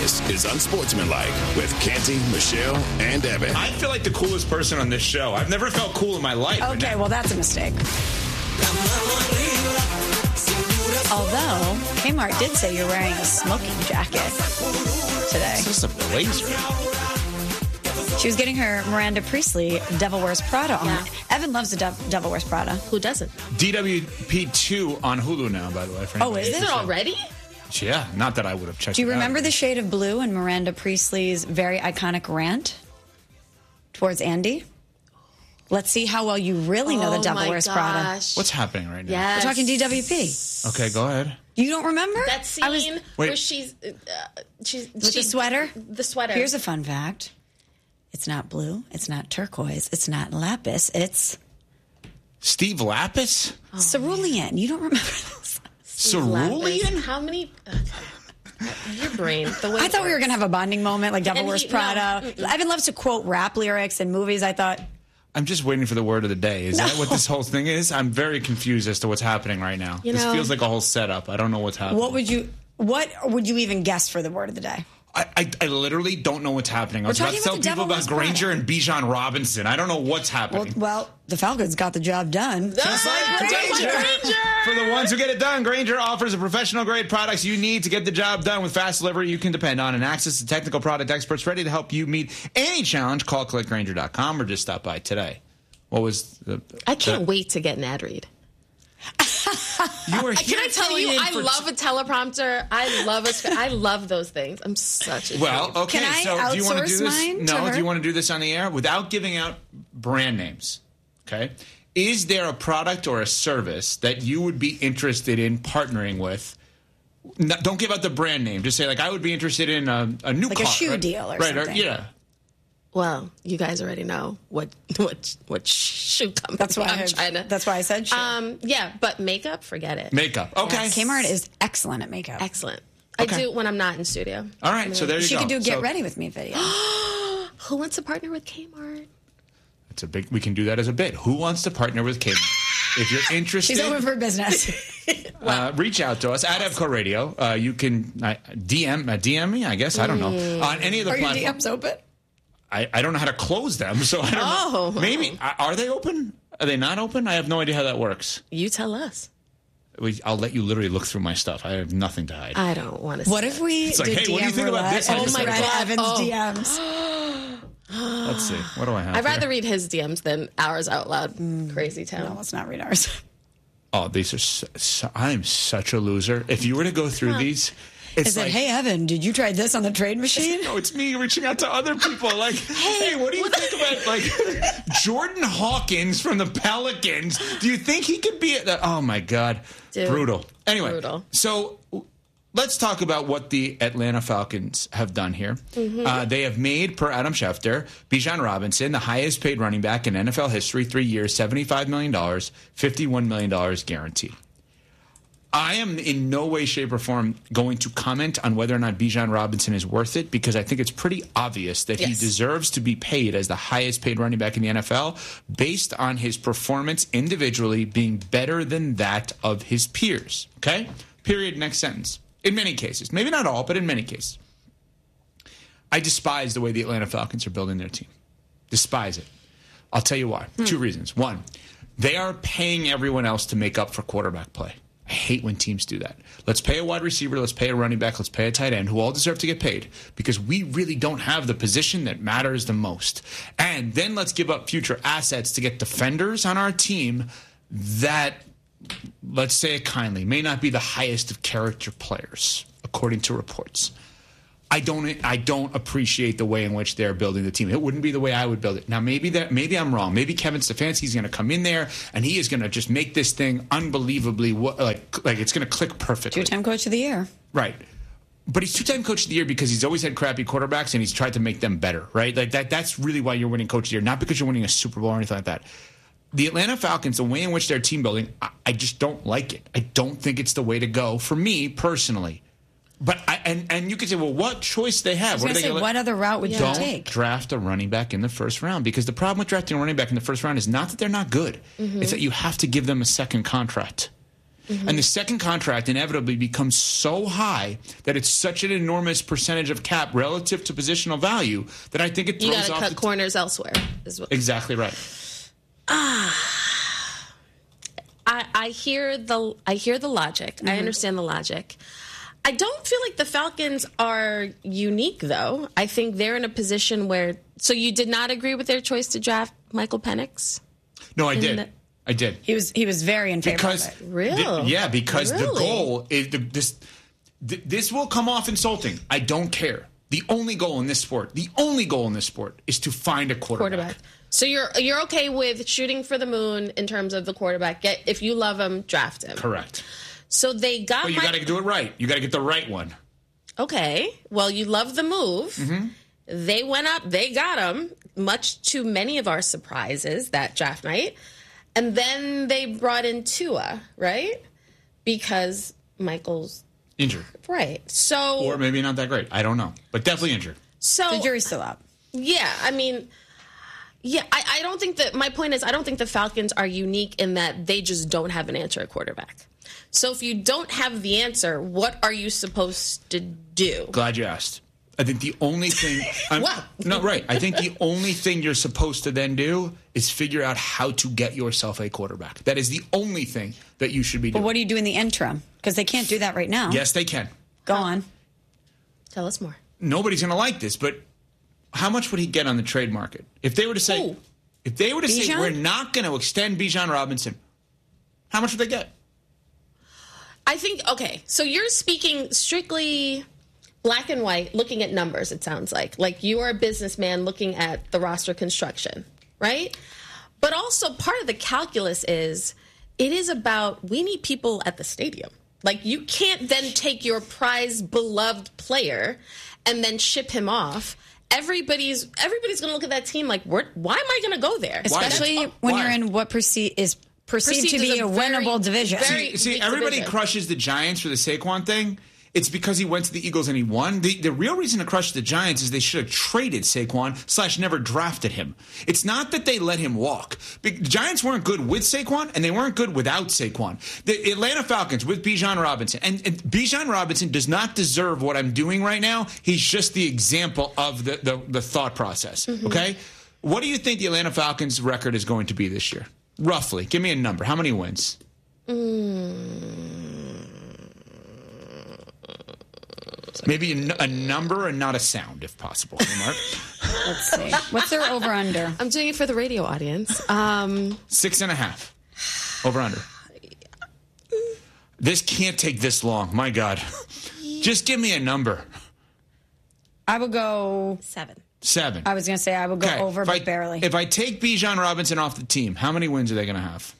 This is Unsportsmanlike with Canty, Michelle, and Evan. I feel like the coolest person on this show. I've never felt cool in my life. Okay, well, that's a mistake. Although, Kmart did say you're wearing a smoking jacket today. It's just a blazer. She was getting her Miranda Priestley Devil Wears Prada on. Yeah. Evan loves the Devil Wears Prada. Who doesn't? DWP2 on Hulu now, by the way. Oh, is Is it already? Yeah, not that I would have checked it out. Do you remember the shade of blue in Miranda Priestley's very iconic rant towards Andy? Let's see how well you really know the Devil Wears Prada. What's happening right now? Yes. We're talking DWP. Okay, go ahead. You don't remember? That scene where she's with the sweater? The sweater. Here's a fun fact. It's not blue. It's not turquoise. It's not lapis. It's Steve Lapis? cerulean. You don't remember this? Cerulean? How many? Your brain. The way I thought we were going to have a bonding moment like Devil And Wears he- Prada. no. Evan loves to quote rap lyrics in movies. I thought, I'm just waiting for the word of the day. Is that what this whole thing is? I'm very confused as to what's happening right now. You This know- feels like a whole setup. I don't know what's happening. what would you even guess for the word of the day? I literally don't know what's happening. I was about to talking tell about the people Devil about Wears Granger Prada. and Bijan Robinson. I don't know what's happening. Well, the Falcons got the job done. Just like Granger. For the ones who get it done, Granger offers the professional-grade products you need to get the job done with fast delivery you can depend on and access to technical product experts ready to help you meet any challenge. Call clickgranger.com or just stop by today. What was the... I can't wait to get an ad read. You were Can I tell you, I love a teleprompter. I love those things. I'm such a Well, geek. okay, Can I so do you want to do outsource this? mine to No, her? do you want to do this on the air without giving out brand names? Okay. Is there a product or a service that you would be interested in partnering with? No, don't give out the brand name. Just say, like, I would be interested in a new Like car. a shoe right? deal or right, something. Yeah. Well, you guys already know what shoe company That's why I'm trying to. That's why I said shoe. Yeah, but makeup, forget it. Makeup. Okay. Kmart is excellent at makeup. Excellent. Okay. I do when I'm not in studio. All right, so there you She go. could do Get So Ready With Me video. Who wants to partner with Kmart? It's a big. We can do that as a bit. Who wants to partner with Kmart? If you're interested, She's open for business. reach out to us at EVCO Radio. You can DM me, I guess. I don't know. On any of the Are your platforms. DMs open? I don't know how to close them, so I don't know. Maybe. Are they open? Are they not open? I have no idea how that works. You tell us. I'll let you literally look through my stuff. I have nothing to hide. I don't want to. What if we It's like, did hey, DM what do you think about roulette this and episode? just read God. Evan's Oh. DMs? Let's see. What do I have? I'd rather here? read his DMs than ours out loud. Crazy town. No, let's not read ours. Oh, these are. I'm such a loser. If you were to go through these, it's Is it, like, hey, Evan, did you try this on the trade machine? no, it's me reaching out to other people. Like, hey, what do you think about like Jordan Hawkins from the Pelicans? Do you think he could be? Oh my God, Dude, brutal. Anyway, brutal. So let's talk about what the Atlanta Falcons have done here. They have made, per Adam Schefter, Bijan Robinson the highest paid running back in NFL history. 3 years, $75 million, $51 million guaranteed. I am in no way, shape, or form going to comment on whether or not Bijan Robinson is worth it because I think it's pretty obvious that he Yes. deserves to be paid as the highest paid running back in the NFL based on his performance individually being better than that of his peers. Okay? Period. Next sentence. In many cases. Maybe not all, but in many cases. I despise the way the Atlanta Falcons are building their team. Despise it. I'll tell you why. 2 reasons. 1, they are paying everyone else to make up for quarterback play. I hate when teams do that. Let's pay a wide receiver, let's pay a running back, let's pay a tight end, who all deserve to get paid because we really don't have the position that matters the most. And then let's give up future assets to get defenders on our team that, let's say it kindly, may not be the highest of character players, according to reports. I don't appreciate the way in which they're building the team. It wouldn't be the way I would build it. Now, maybe I'm wrong. Maybe Kevin Stefanski's going to come in there and he is going to just make this thing unbelievably like it's going to click perfectly. 2-time coach of the year. Right. But he's 2-time coach of the year because he's always had crappy quarterbacks and he's tried to make them better, right? Like that's really why you're winning coach of the year, not because you're winning a Super Bowl or anything like that. The Atlanta Falcons, the way in which they're team building, I just don't like it. I don't think it's the way to go for me personally. But and you could say, well, what choice they have? I was going to say, what other route would you Don't take? draft a running back in the first round because the problem with drafting a running back in the first round is not that they're not good. It's that you have to give them a second contract. And the second contract inevitably becomes so high that it's such an enormous percentage of cap relative to positional value that I think it throws off. You got to cut corners elsewhere. Exactly right. I hear the logic. I understand the logic. I don't feel like the Falcons are unique, though. I think they're in a position where... So you did not agree with their choice to draft Michael Penix? No, I did. I did. He was very in favor of it. Really? Because the goal is... This will come off insulting. I don't care. The only goal in this sport is to find a quarterback. So you're okay with shooting for the moon in terms of the quarterback. If you love him, draft him. Correct. So they got... But you got to do it right. You got to get the right one. Okay. Well, you love the move. Mm-hmm. They went up. They got him, much to many of our surprises that draft night. And then they brought in Tua, right? Because Michael's... Injured. Right. So... Or maybe not that great. I don't know. But definitely injured. So the jury's still out. Yeah. I mean... Yeah, I don't think that... My point is, I don't think the Falcons are unique in that they just don't have an answer at quarterback. So if you don't have the answer, what are you supposed to do? Glad you asked. I think the only thing... No, right. I think the only thing you're supposed to then do is figure out how to get yourself a quarterback. That is the only thing that you should be doing. But what do you do in the interim? Because they can't do that right now. Yes, they can. Go on. Tell us more. Nobody's going to like this, but how much would he get on the trade market? If they were to say... Who? If they were to say, Bijan? we're not going to extend Bijan Robinson, how much would they get? I think, okay, so you're speaking strictly black and white, looking at numbers, it sounds like. Like you are a businessman looking at the roster construction, right? But also part of the calculus is it is about we need people at the stadium. Like you can't then take your prized, beloved player and then ship him off. Everybody's going to look at that team like, why am I going to go there? Especially when you're in what is perceived to be a winnable division. See, everybody crushes the Giants for the Saquon thing. It's because he went to the Eagles and he won. The real reason to crush the Giants is they should have traded Saquon / never drafted him. It's not that they let him walk. The Giants weren't good with Saquon, and they weren't good without Saquon. The Atlanta Falcons with Bijan Robinson. And Bijan Robinson does not deserve what I'm doing right now. He's just the example of the thought process. Mm-hmm. Okay? What do you think the Atlanta Falcons' record is going to be this year? Roughly. Give me a number. How many wins? Maybe a number and not a sound, if possible. Mark? Let's see. What's their over-under? I'm doing it for the radio audience. 6.5. Over-under. This can't take this long. My God. Just give me a number. I would go... 7. I was going to say I would go over, but barely. If I take Bijan Robinson off the team, how many wins are they going to have?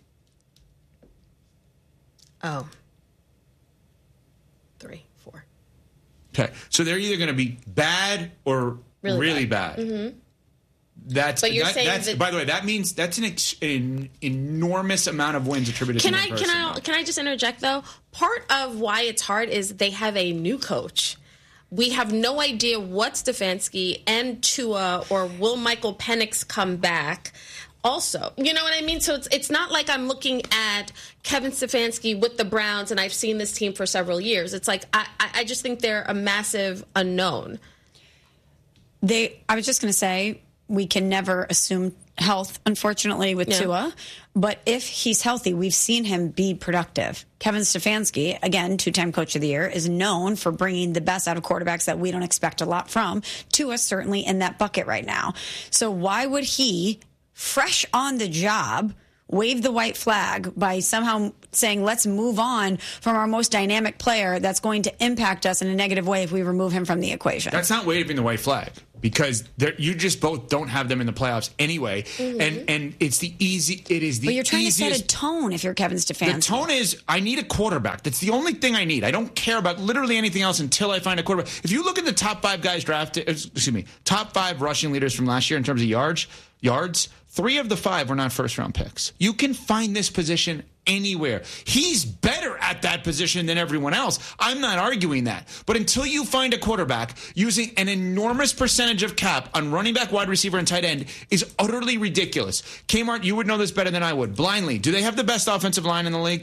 3, 4. Okay, so they're either going to be bad or really bad. Mm-hmm. By the way, that means that's an enormous amount of wins attributed to one person. Can I just interject though? Part of why it's hard is they have a new coach. We have no idea what Stefanski and Tua or will Michael Penix come back. Also, you know what I mean? So it's not like I'm looking at Kevin Stefanski with the Browns and I've seen this team for several years. It's like I just think they're a massive unknown. I was just going to say we can never assume health, unfortunately, with Tua. But if he's healthy, we've seen him be productive. Kevin Stefanski, again, 2-time Coach of the Year, is known for bringing the best out of quarterbacks that we don't expect a lot from. Tua certainly in that bucket right now. So why would he, fresh on the job, wave the white flag by somehow saying, let's move on from our most dynamic player that's going to impact us in a negative way if we remove him from the equation? That's not waving the white flag. Because you just both don't have them in the playoffs anyway, and it's the easy. It is the. But you're trying easiest. to set a tone if you're Kevin Stefanski. The tone is I need a quarterback. That's the only thing I need. I don't care about literally anything else until I find a quarterback. If you look at the top 5 guys drafted, top 5 rushing leaders from last year in terms of yards, 3 of the 5 were not first-round picks. You can find this position anywhere. He's better at that position than everyone else. I'm not arguing that. But until you find a quarterback using an enormous percentage of cap on running back, wide receiver, and tight end is utterly ridiculous. Kmart, you would know this better than I would. Blindly, do they have the best offensive line in the league?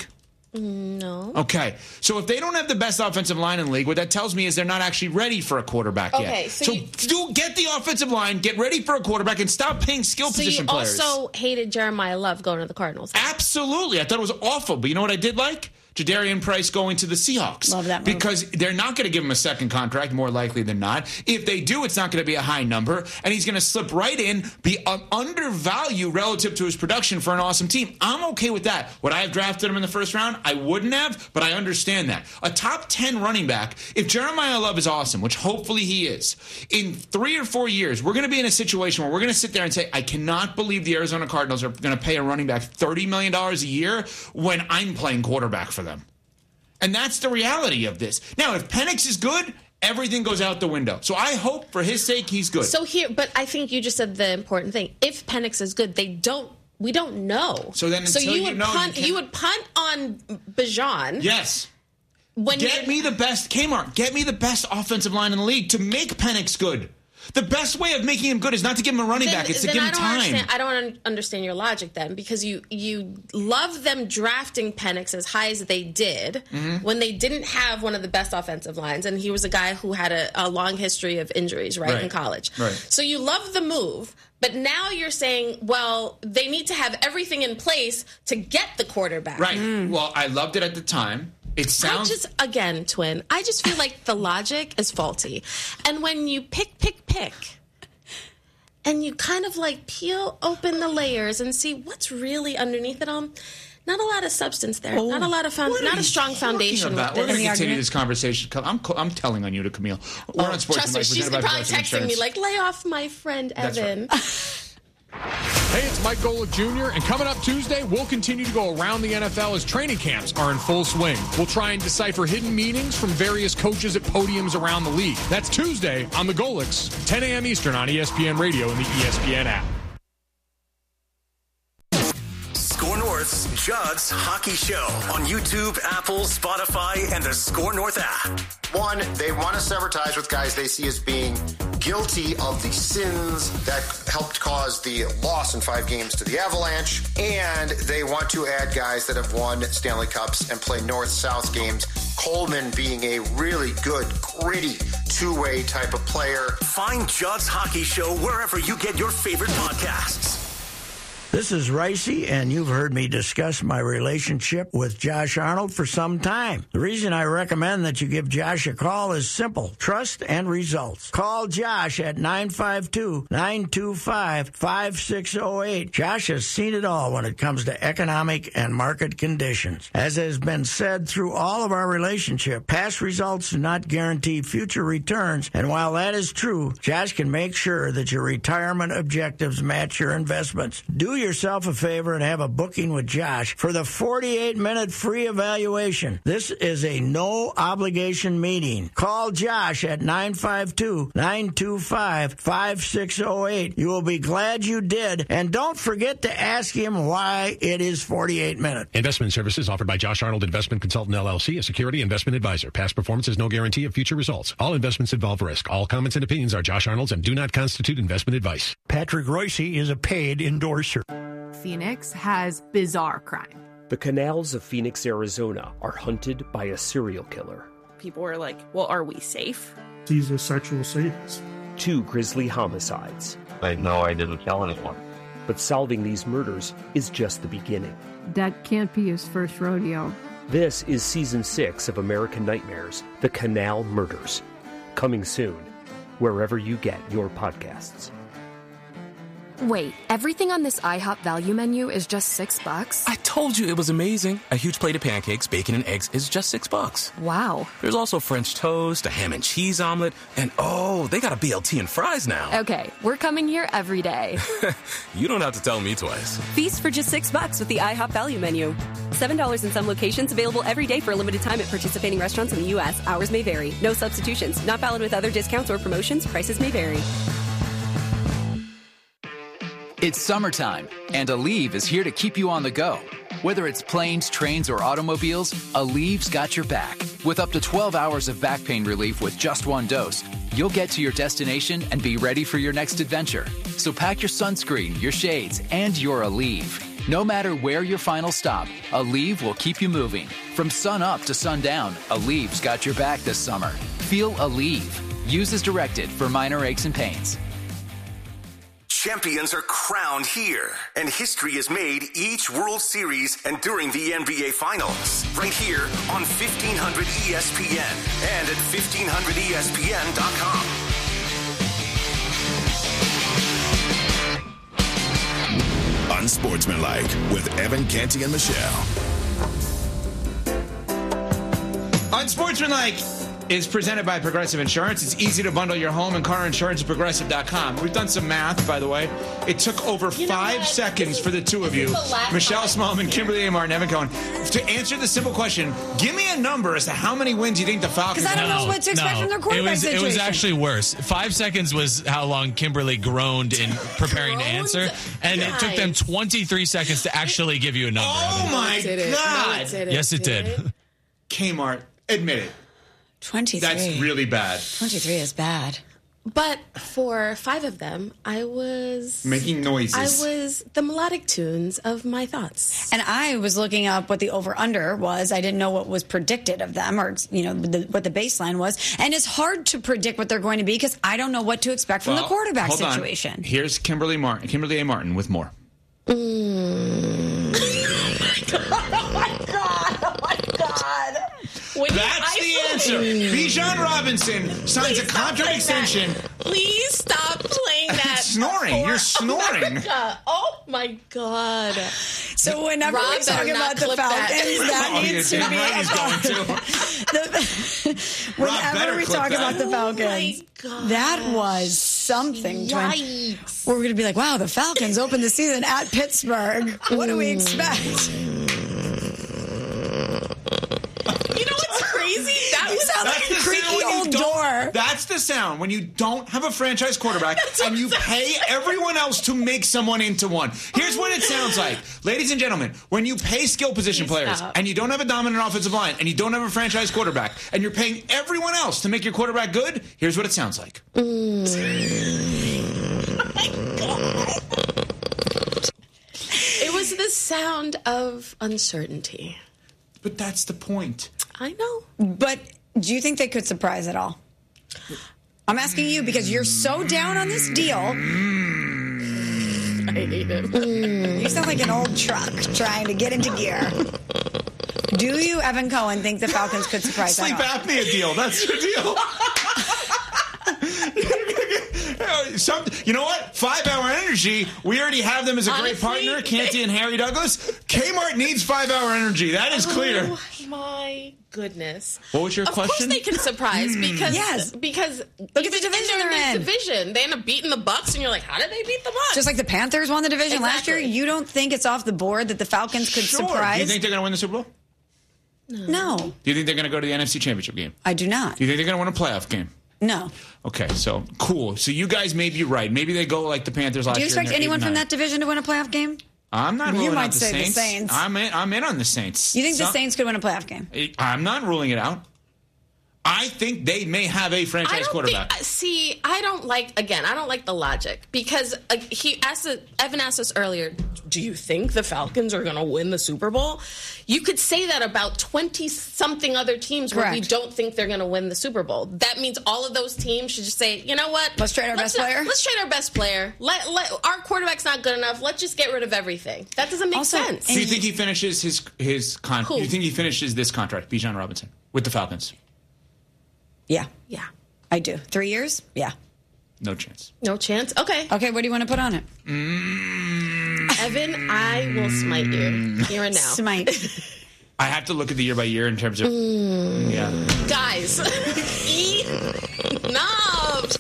No. Okay. So if they don't have the best offensive line in the league, what that tells me is they're not actually ready for a quarterback Okay, yet. so do get the offensive line, get ready for a quarterback, and stop paying skill position players. So you also hated Jeremiah Love going to the Cardinals. Absolutely. I thought it was awful. But you know what I did like? Jadarian Price going to the Seahawks. Love that move. Because they're not going to give him a second contract, more likely than not. If they do, it's not going to be a high number. And he's going to slip right in, be undervalued relative to his production for an awesome team. I'm okay with that. Would I have drafted him in the first round? I wouldn't have, but I understand that. A top 10 running back, if Jeremiah Love is awesome, which hopefully he is, in 3 or 4 years, we're going to be in a situation where we're going to sit there and say, I cannot believe the Arizona Cardinals are going to pay a running back $30 million a year when I'm playing quarterback for them. And that's the reality of this. Now, if Penix is good, everything goes out the window. So I hope for his sake he's good. So here, but I think you just said the important thing. If Penix is good, we don't know. So then until you would punt on Bijan. Yes. Get me the best offensive line in the league to make Penix good. The best way of making him good is not to give him a running back. It's to give him time. I don't understand your logic then, because you love them drafting Penix as high as they did when they didn't have one of the best offensive lines, and he was a guy who had a long history of injuries in college. Right. So you love the move, but now you're saying, well, they need to have everything in place to get the quarterback. Right. Well, I loved it at the time. It sounds... Again, Twin, I just feel like the logic is faulty. And when you pick, and you kind of like peel open the layers and see what's really underneath it all, not a lot of substance there. Not a lot of not a strong foundation. We're going to continue this conversation. I'm telling on you to Camille. We're on Sports Trust me, she's probably texting me like, lay off my friend Evan. Hey, it's Mike Golick Jr., and coming up Tuesday, we'll continue to go around the NFL as training camps are in full swing. We'll try and decipher hidden meanings from various coaches at podiums around the league. That's Tuesday on the Golicks, 10 a.m. Eastern on ESPN Radio and the ESPN app. Score North's Judd's Hockey Show on YouTube, Apple, Spotify, and the Score North app. One, they want to sever ties with guys they see as being guilty of the sins that helped cause the loss in 5 games to the Avalanche, and they want to add guys that have won Stanley Cups and play North-South games, Coleman being a really good, gritty, two-way type of player. Find Judd's Hockey Show wherever you get your favorite podcasts. This is Ricey, and you've heard me discuss my relationship with Josh Arnold for some time. The reason I recommend that you give Josh a call is simple: trust and results. Call Josh at 952-925-5608. Josh has seen it all when it comes to economic and market conditions. As has been said through all of our relationship, past results do not guarantee future returns, and while that is true, Josh can make sure that your retirement objectives match your investments. Do yourself a favor and have a booking with Josh for the 48-minute free evaluation. This is a no-obligation meeting. Call Josh at 952-925-5608. You will be glad you did, and don't forget to ask him why it is 48 minutes. Investment services offered by Josh Arnold Investment Consultant, LLC, a security investment advisor. Past performance is no guarantee of future results. All investments involve risk. All comments and opinions are Josh Arnold's and do not constitute investment advice. Patrick Ricey is a paid endorser. Phoenix has bizarre crime. The canals of Phoenix, Arizona are hunted by a serial killer. People were like, well, are we safe? He's a sexual sadist. 2 grisly homicides. I know I didn't kill anyone. But solving these murders is just the beginning. That can't be his first rodeo. This is Season 6 of American Nightmares, The Canal Murders. Coming soon, wherever you get your podcasts. Wait, everything on this IHOP value menu is just $6? I told you it was amazing. A huge plate of pancakes, bacon, and eggs is just $6. Wow. There's also French toast, a ham and cheese omelet, and oh, they got a BLT and fries now. Okay, we're coming here every day. You don't have to tell me twice. Feast for just $6 with the IHOP value menu. $7 in some locations, available every day for a limited time at participating restaurants in the U.S. Hours may vary. No substitutions. Not valid with other discounts or promotions. Prices may vary. It's summertime, and Aleve is here to keep you on the go. Whether it's planes, trains, or automobiles, Aleve's got your back. With up to 12 hours of back pain relief with just one dose, you'll get to your destination and be ready for your next adventure. So pack your sunscreen, your shades, and your Aleve. No matter where your final stop, Aleve will keep you moving. From sun up to sundown, Aleve's got your back this summer. Feel Aleve. Use as directed for minor aches and pains. Champions are crowned here, and history is made each World Series and during the NBA Finals. Right here on 1500 ESPN and at 1500ESPN.com. Unsportsmanlike with Evan Canty and Michelle. Unsportsmanlike is presented by Progressive Insurance. It's easy to bundle your home and car insurance at Progressive.com. We've done some math, by the way. It took over 5 seconds for the two of you, Michelle Smallman, Kimberly A. Martin, Evan Cohen, to answer the simple question, give me a number as to how many wins you think the Falcons have. Because I don't know what to expect from their quarterback situation. It was actually worse. 5 seconds was how long Kimberly groaned in preparing to answer, and it took them 23 seconds to actually give you a number. Oh, my God. Yes, it did. Kmart, admit it. 23. That's really bad. 23 is bad. But for 5 of them, I was making noises. I was the melodic tunes of my thoughts. And I was looking up what the over-under was. I didn't know what was predicted of them, or what the baseline was. And it's hard to predict what they're going to be because I don't know what to expect from the quarterback situation. On. Here's Kimberly A. Martin with more. Oh my God. That's the answer. Bijan Robinson signs a contract extension. Please stop playing that. Snoring. You're snoring. Oh my God. So whenever we talk about the Falcons, that needs to be. Whenever we talk about the Falcons, that was something. Yikes. We're going to be like, wow, the Falcons opened the season at Pittsburgh. What do we expect? You know what's crazy? That sound like a creaky old door. That's the sound when you don't have a franchise quarterback and you pay everyone else to make someone into one. Here's what it sounds like. Ladies and gentlemen, when you pay skill position players and you don't have a dominant offensive line and you don't have a franchise quarterback and you're paying everyone else to make your quarterback good, here's what it sounds like. Oh my God. It was the sound of uncertainty. But that's the point. I know. But do you think they could surprise at all? I'm asking you because you're so down on this deal. I hate it. You sound like an old truck trying to get into gear. Do you, Evan Cohen, think the Falcons could surprise Sleep apnea deal. That's your deal. You know what? 5 Hour Energy. We already have them as a great partner, Canty and Harry Douglas. Kmart needs 5 Hour Energy. That is clear. Oh my goodness! What was your question? Of course they can surprise because look at the division they're in. Division, they end up beating the Bucs, and you're like, how did they beat the Bucs? Just like the Panthers won the division last year. You don't think it's off the board that the Falcons could surprise? Do you think they're going to win the Super Bowl? No. Do you think they're going to go to the NFC Championship game? I do not. Do you think they're going to win a playoff game? No. Okay, so cool. So you guys may be right. Maybe they go like the Panthers last year. Do you expect anyone from that division to win a playoff game? I'm not ruling out the Saints. The Saints. I'm in on the Saints. You think the Saints could win a playoff game? I'm not ruling it out. I think they may have a franchise quarterback. I don't like the logic because Evan asked us earlier, do you think the Falcons are going to win the Super Bowl? You could say that about 20-something other teams where we don't think they're going to win the Super Bowl. That means all of those teams should just say, you know what? Let's trade our best player. Let's trade our best player. Our quarterback's not good enough. Let's just get rid of everything. That doesn't make sense. Do you think he finishes his contract? Do you think he finishes this contract, Bijan Robinson, with the Falcons? Yeah. Yeah. I do. 3 years? Yeah. No chance. No chance? Okay. Okay, what do you want to put on it? Evan, I will smite you here and now. Smite. I have to look at the year by year in terms of... Yeah. Guys, enough.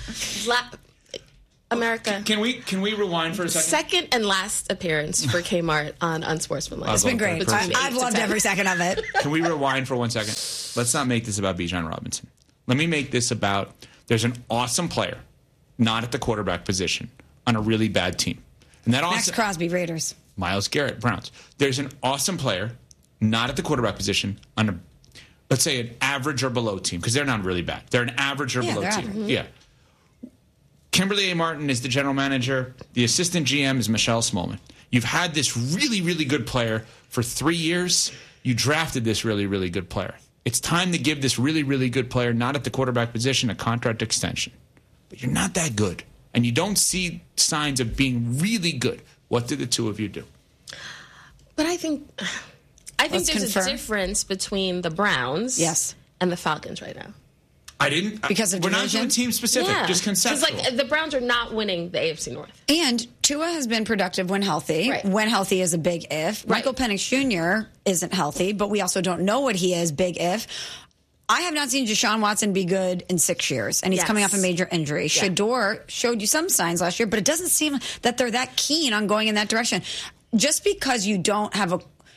America. Can we rewind for a second? Second and last appearance for Kmart on Unsportsmanlike. It's been great. I've loved every second of it. Can we rewind for 1 second? Let's not make this about Bijan Robinson. Let me make this about there's an awesome player, not at the quarterback position, on a really bad team. And that Max Crosby, Raiders. Myles Garrett, Browns. There's an awesome player, not at the quarterback position, on a, let's say, an average or below team, because they're not really bad. They're an average or below team. Average. Yeah. Kimberly A. Martin is the general manager. The assistant GM is Michelle Smallman. You've had this really, really good player for 3 years. You drafted this really, really good player. It's time to give this really, really good player, not at the quarterback position, a contract extension. But you're not that good, and you don't see signs of being really good. What did the two of you do? But I think there's a difference between the Browns and the Falcons right now. I didn't. Because of we're division? not doing team specific, just conceptual. Because the Browns are not winning the AFC North. And Tua has been productive when healthy. Right. When healthy is a big if. Michael Penix Jr. isn't healthy, but we also don't know what he is, big if. I have not seen Deshaun Watson be good in 6 years, and he's coming off a major injury. Yeah. Shador showed you some signs last year, but it doesn't seem that they're that keen on going in that direction. Just because you have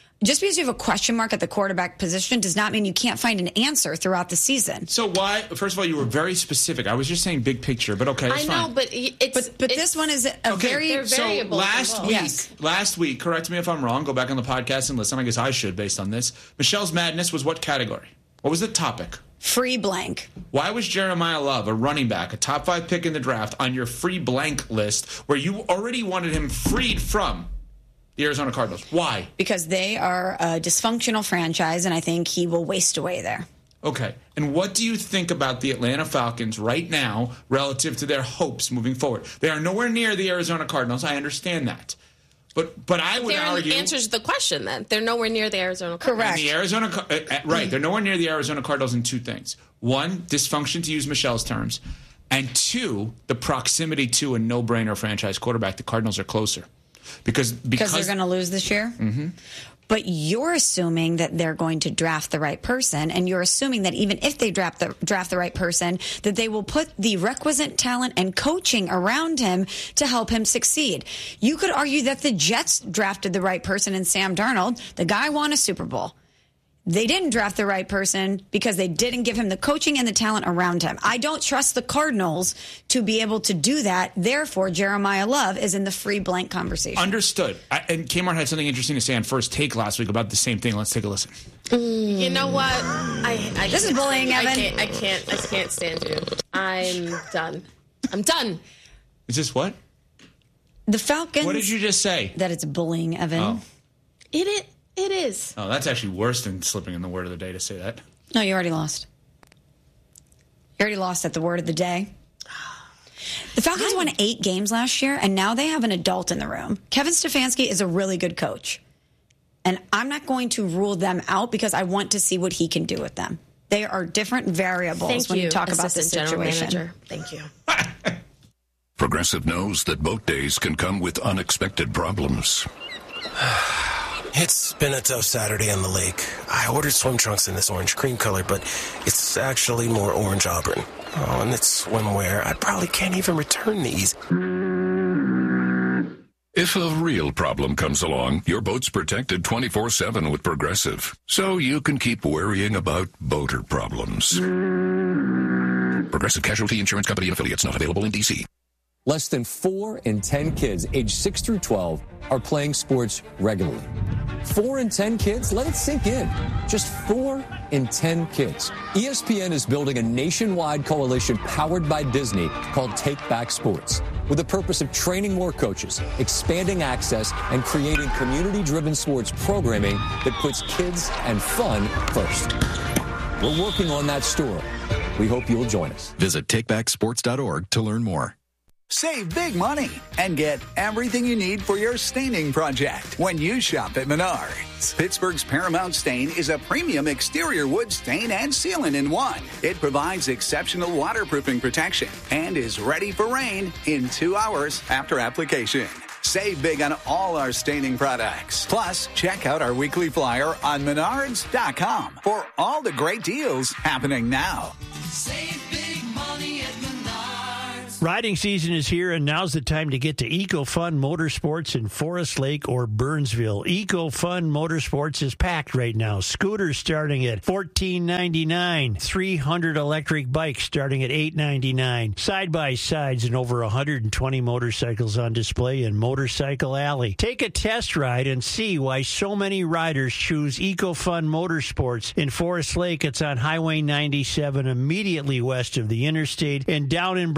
a question mark at the quarterback position does not mean you can't find an answer throughout the season. So why? First of all, you were very specific. I was just saying big picture, but okay, that's fine. I know, but this one is a very variable. So last week, correct me if I'm wrong. Go back on the podcast and listen. I guess I should, based on this. Michelle's Madness was what category? What was the topic? Free blank. Why was Jeremiah Love, a running back, a top 5 pick in the draft, on your free blank list where you already wanted him freed from the Arizona Cardinals? Why? Because they are a dysfunctional franchise, and I think he will waste away there. Okay. And what do you think about the Atlanta Falcons right now relative to their hopes moving forward? They are nowhere near the Arizona Cardinals. I understand that. But I would argue... answers the question, then. They're nowhere near the Arizona Cardinals. Correct. Right. They're nowhere near the Arizona Cardinals in 2 things. 1, dysfunction, to use Michelle's terms. And 2, the proximity to a no-brainer franchise quarterback. The Cardinals are closer. Because they're going to lose this year? Mm-hmm. But you're assuming that they're going to draft the right person, and you're assuming that even if they draft the right person, that they will put the requisite talent and coaching around him to help him succeed. You could argue that the Jets drafted the right person in Sam Darnold. The guy won a Super Bowl. They didn't draft the right person because they didn't give him the coaching and the talent around him. I don't trust the Cardinals to be able to do that. Therefore, Jeremiah Love is in the free blank conversation. Understood. And Kmart had something interesting to say on First Take last week about the same thing. Let's take a listen. You know what? This is bullying, Evan. I can't stand you. I'm done. I'm done. Is this what? The Falcons. What did you just say? That it's bullying, Evan. Oh. It is. Oh, that's actually worse than slipping in the word of the day to say that. No, you already lost. You already lost at the word of the day. The Falcons won 8 games last year, and now they have an adult in the room. Kevin Stefanski is a really good coach. And I'm not going to rule them out because I want to see what he can do with them. They are different variables when you talk about this situation. Thank you. Progressive knows that boat days can come with unexpected problems. It's been a tough Saturday on the lake. I ordered swim trunks in this orange cream color, but it's actually more orange auburn. Oh, and it's swimwear. I probably can't even return these. If a real problem comes along, your boat's protected 24/7 with Progressive, so you can keep worrying about boater problems. Progressive Casualty Insurance Company and Affiliates, not available in D.C. Less than 4 in 10 kids aged 6 through 12 are playing sports regularly. 4 in 10 kids? Let it sink in. Just 4 in 10 kids. ESPN is building a nationwide coalition powered by Disney called Take Back Sports, with the purpose of training more coaches, expanding access, and creating community-driven sports programming that puts kids and fun first. We're working on that story. We hope you'll join us. Visit takebacksports.org to learn more. Save big money and get everything you need for your staining project when you shop at Menards. Pittsburgh's Paramount Stain is a premium exterior wood stain and sealant in one. It provides exceptional waterproofing protection and is ready for rain in 2 hours after application. Save big on all our staining products. Plus, check out our weekly flyer on Menards.com for all the great deals happening now. Save big money at Menards. Riding season is here, and now's the time to get to EcoFun Motorsports in Forest Lake or Burnsville. EcoFun Motorsports is packed right now. Scooters starting at $14.99. 300 electric bikes starting at $8.99. Side-by-sides and over 120 motorcycles on display in Motorcycle Alley. Take a test ride and see why so many riders choose EcoFun Motorsports. In Forest Lake, it's on Highway 97, immediately west of the interstate, and down in Burnsville on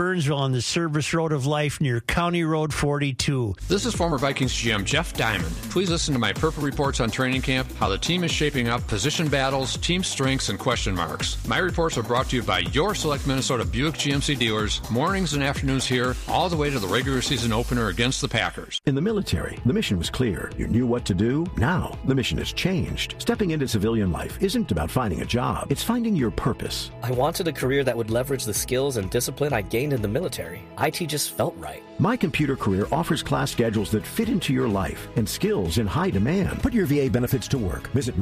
on the service road of life near County Road 42. This is former Vikings GM Jeff Diamond. Please listen to my Purple Reports on training camp, how the team is shaping up, position battles, team strengths, and question marks. My reports are brought to you by your select Minnesota Buick GMC dealers, mornings and afternoons here, all the way to the regular season opener against the Packers. In the military, the mission was clear. You knew what to do. Now, the mission has changed. Stepping into civilian life isn't about finding a job. It's finding your purpose. I wanted a career that would leverage the skills and discipline I gained in the military. IT just felt right. My Computer Career offers class schedules that fit into your life and skills in high demand. Put your VA benefits to work. Visit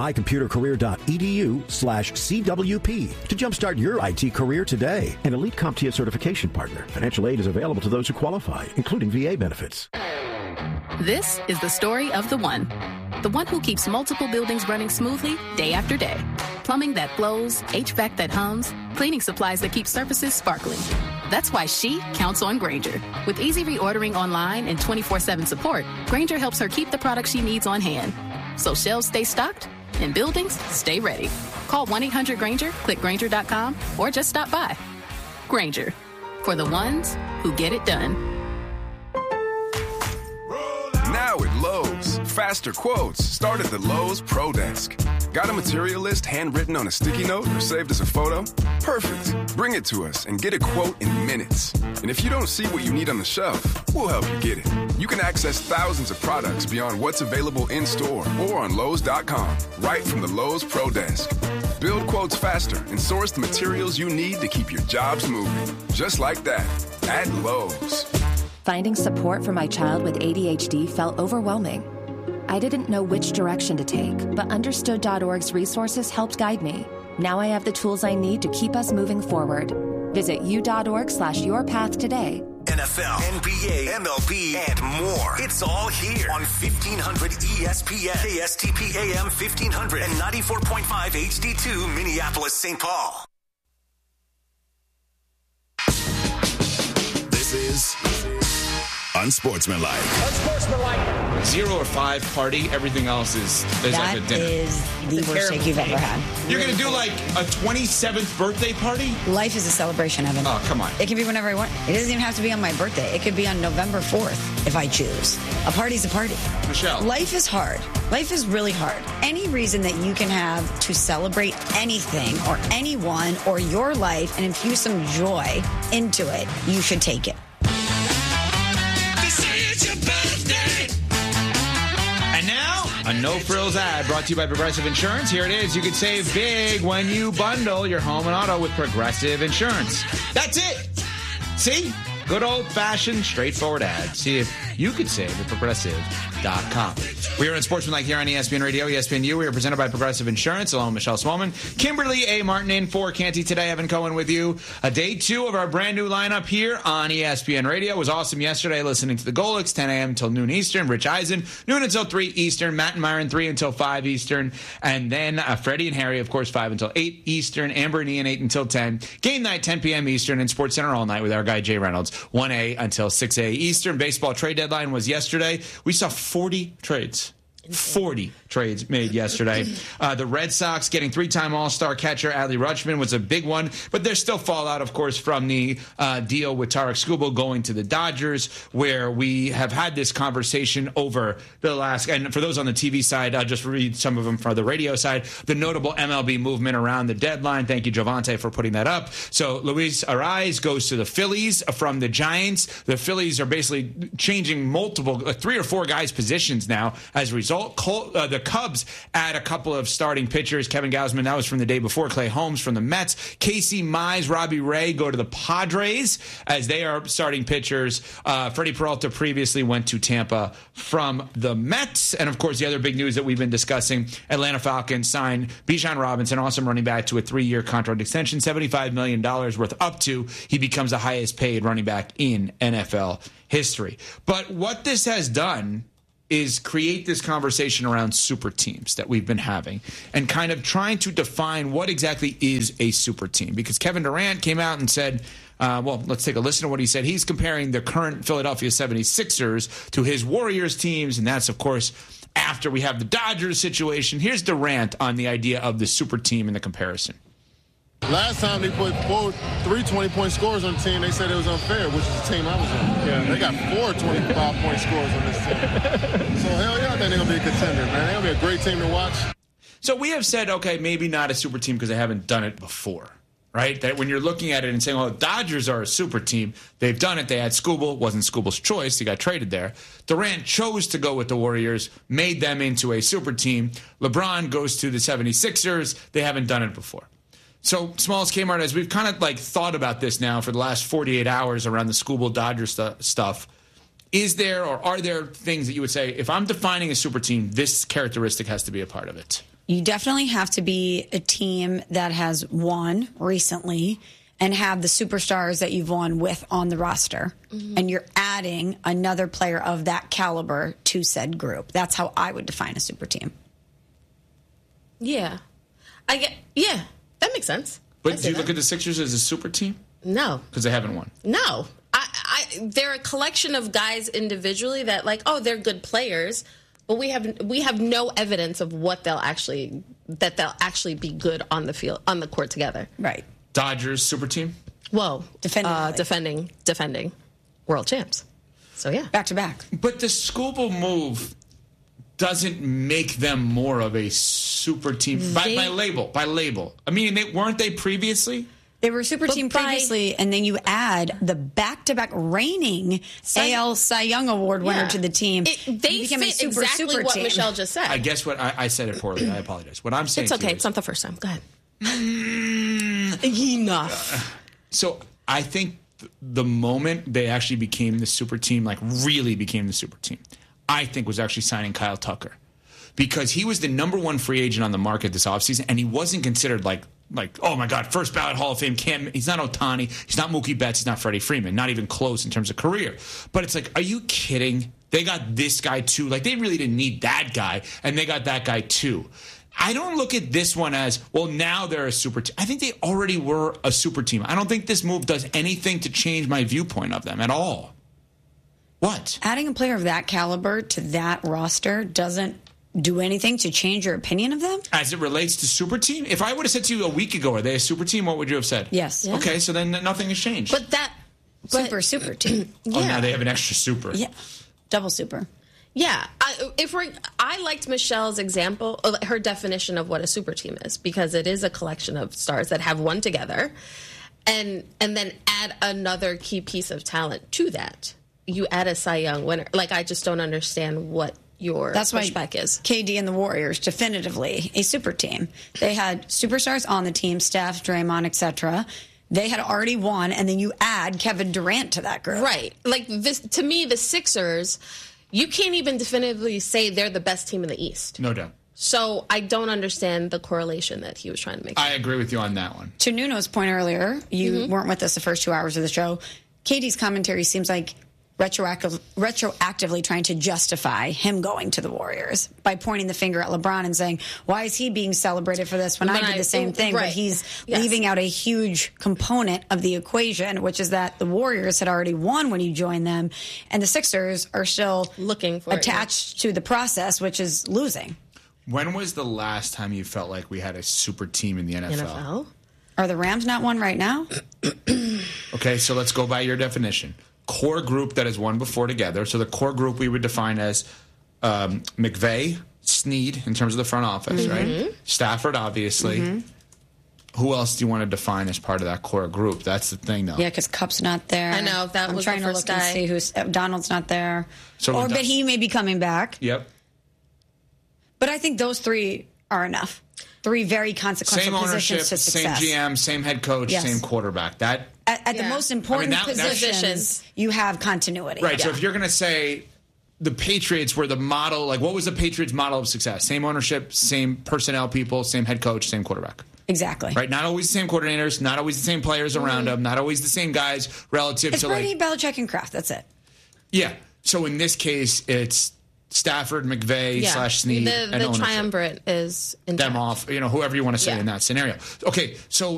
mycomputercareer.edu/CWP to jumpstart your IT career today. An elite CompTIA certification partner. Financial aid is available to those who qualify, including VA benefits. This is the story of the one who keeps multiple buildings running smoothly day after day. Plumbing that flows, HVAC that hums, cleaning supplies that keep surfaces sparkling. That's why she counts on Grainger. With easy reordering online and 24/7 support, Grainger helps her keep the products she needs on hand. So shelves stay stocked and buildings stay ready. Call 1-800-GRAINGER, click Grainger.com, or just stop by. Grainger, for the ones who get it done. Now at Lowe's, faster quotes start at the Lowe's Pro Desk. Got a material list handwritten on a sticky note or saved as a photo? Perfect. Bring it to us and get a quote in minutes. And if you don't see what you need on the shelf, we'll help you get it. You can access thousands of products beyond what's available in store or on Lowe's.com, right from the Lowe's Pro Desk. Build quotes faster and source the materials you need to keep your jobs moving. Just like that, at Lowe's. Finding support for my child with ADHD felt overwhelming. I didn't know which direction to take, but Understood.org's resources helped guide me. Now I have the tools I need to keep us moving forward. Visit u.org/yourpath today. NFL, NBA, MLB, and more. It's all here on 1500 ESPN, KSTP AM 1500, and 94.5 HD2 Minneapolis, St. Paul. This is Unsportsmanlike. 0 or 5 party. Everything else is like a dinner. That is the worst steak you've ever had. You're going to do like a 27th birthday party? Life is a celebration, Evan. Oh, come on. It can be whenever I want. It doesn't even have to be on my birthday. It could be on November 4th if I choose. A party's a party. Michelle. Life is hard. Life is really hard. Any reason that you can have to celebrate anything or anyone or your life and infuse some joy into it, you should take it. And now, a no-frills ad brought to you by Progressive Insurance. Here it is. You can save big when you bundle your home and auto with Progressive Insurance. That's it. See? Good old-fashioned, straightforward ad. See if you could save at Progressive.com. We are in Sportsmanlike here on ESPN Radio, ESPNU. We are presented by Progressive Insurance, along with Michelle Smallman, Kimberly A. Martin in for Canty today. Evan Cohen with you. Day 2 of our brand new lineup here on ESPN Radio. It was awesome yesterday listening to the Golics, 10 a.m. until noon Eastern. Rich Eisen, noon until 3 Eastern. Matt and Myron, 3 until 5 Eastern. And then Freddie and Harry, of course, 5 until 8 Eastern. Amber and Ian, 8 until 10. Game night, 10 p.m. Eastern. And Sports Center all night with our guy, Jay Reynolds, 1A until 6A Eastern. Baseball trade deadline was yesterday. We saw 40 trades. 40 trades made yesterday. The Red Sox getting 3-time All-Star catcher Adley Rutschman was a big one, but there's still fallout, of course, from the deal with Tarek Skubal going to the Dodgers, where we have had this conversation over the last, and for those on the TV side, I'll just read some of them for the radio side, the notable MLB movement around the deadline. Thank you, Javante, for putting that up. So Luis Arraez goes to the Phillies from the Giants. The Phillies are basically changing multiple, 3 or 4 guys' positions now as a result. The Cubs add a couple of starting pitchers. Kevin Gausman, that was from the day before. Clay Holmes from the Mets. Casey Mize, Robbie Ray go to the Padres as they are starting pitchers. Freddie Peralta previously went to Tampa from the Mets. And, of course, the other big news that we've been discussing, Atlanta Falcons signed Bijan Robinson, awesome running back, to a 3-year contract extension, $75 million worth up to. He becomes the highest paid running back in NFL history. But what this has done is create this conversation around super teams that we've been having and kind of trying to define what exactly is a super team. Because Kevin Durant came out and said, well, let's take a listen to what he said. He's comparing the current Philadelphia 76ers to his Warriors teams, and that's, of course, after we have the Dodgers situation. Here's Durant on the idea of the super team and the comparison. Last time they put 3 20-point scores on the team, they said it was unfair, which is the team I was on. Yeah. They got 4 25-point scores on this team. So, hell yeah, I think they're going to be a contender, man. They're going to be a great team to watch. So we have said, okay, maybe not a super team because they haven't done it before, right? That when you're looking at it and saying, oh, the Dodgers are a super team, they've done it. They had Skubal. Wasn't Skubal's choice. He got traded there. Durant chose to go with the Warriors, made them into a super team. LeBron goes to the 76ers. They haven't done it before. So, Smalls, Kmart, as we've kind of like thought about this now for the last 48 hours around the Skubal Dodgers stuff, is there or are there things that you would say, if I'm defining a super team, this characteristic has to be a part of it? You definitely have to be a team that has won recently and have the superstars that you've won with on the roster. Mm-hmm. And you're adding another player of that caliber to said group. That's how I would define a super team. Yeah. That makes sense. But do you look at the Sixers as a super team? No. Because they haven't won. No. They're a collection of guys individually that, like, oh, they're good players, but we have no evidence of what they'll actually be good on the field, on the court together. Right. Dodgers super team? Whoa. Defending world champs. So yeah. Back to back. But the Skubal move doesn't make them more of a super team by label. I mean, weren't they previously? They were a super team previously, and then you add the back-to-back reigning AL Cy Young Award winner to the team. They became a super what team. Michelle just said. I guess what I said it poorly. I apologize. What I'm saying it's okay. It's not the first time. Go ahead. Enough. So I think the moment they actually became the super team, like really became the super team, I think was actually signing Kyle Tucker. Because he was the number one free agent on the market this offseason, and he wasn't considered like, oh my God, first ballot Hall of Fame. He's not Ohtani. He's not Mookie Betts. He's not Freddie Freeman. Not even close in terms of career. But it's like, are you kidding? They got this guy too. Like, they really didn't need that guy, and they got that guy too. I don't look at this one as, well, now they're a super team. I think they already were a super team. I don't think this move does anything to change my viewpoint of them at all. What? Adding a player of that caliber to that roster doesn't do anything to change your opinion of them? As it relates to super team? If I would have said to you a week ago, are they a super team, what would you have said? Yes. Yeah. Okay, so then nothing has changed. Super team. Oh, now they have an extra super. Yeah. Double super. Yeah. I liked Michelle's example, her definition of what a super team is, because it is a collection of stars that have won together, and then add another key piece of talent to that. You add a Cy Young winner. Like, I just don't understand what your pushback is. KD and the Warriors, definitively a super team. They had superstars on the team, Steph, Draymond, etc. They had already won, and then you add Kevin Durant to that group. Right. Like, this, to me, the Sixers, you can't even definitively say they're the best team in the East. No doubt. So I don't understand the correlation that he was trying to make. I agree with you on that one. To Nuno's point earlier, you weren't with us the first 2 hours of the show. KD's commentary seems like retroactively trying to justify him going to the Warriors by pointing the finger at LeBron and saying, why is he being celebrated for this when I did the same thing? Right. But he's leaving out a huge component of the equation, which is that the Warriors had already won when you joined them, and the Sixers are still looking for attached to the process, which is losing. When was the last time you felt like we had a super team in the NFL? Are the Rams not one right now? Okay, so let's go by your definition. Core group that has won before together. So the core group we would define as McVay, Snead in terms of the front office, right? Stafford, obviously. Who else do you want to define as part of that core group? That's the thing, though. Yeah, because Kupp's not there. I know. That was trying the to first look guy. and see who's Donald's not there. So but he may be coming back. Yep. But I think those three are enough. Three very consequential same ownership, positions to success. same GM, same head coach, same quarterback. That at the most important positions, you have continuity. Right. So if you're going to say the Patriots were the model, like what was the Patriots' model of success? Same ownership, same personnel people, same head coach, same quarterback. Exactly. Right. Not always the same coordinators, not always the same players around them, not always the same guys relative it's to Brady, Belichick, and Kraft. That's it. Yeah. So in this case, it's Stafford, McVay / Snead, and the ownership. triumvirate is intact. Them off, whoever you want to say in that scenario. Okay, so